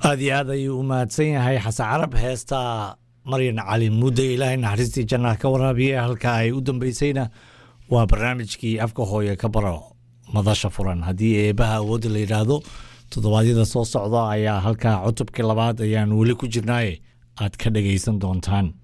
aad iyo aad ayuu u mahadsan yahay xasan carab heesta maryan cali muddo ilaahay naxariistii jannaha ka waraabiye halka ay u dambaysayna waa barnaamijkii afka hooye ka baro madasha furan haddii eebaha awoodda la yidhaahdo toddobaadyada soo socda ayaa halkaa cutubkii labaad ayaan weli ku jirnaaye aad ka dhagaysan doontaan